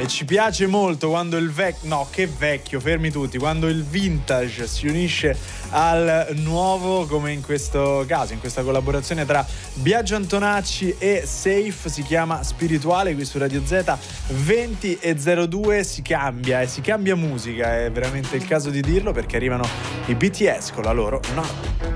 ci piace molto quando il fermi tutti, quando il vintage si unisce al nuovo, come in questo caso, in questa collaborazione tra Biagio Antonacci e Safe, si chiama Spirituale, qui su Radio Z. 20:02 si cambia musica, è veramente il caso di dirlo, perché arrivano i BTS con la loro No.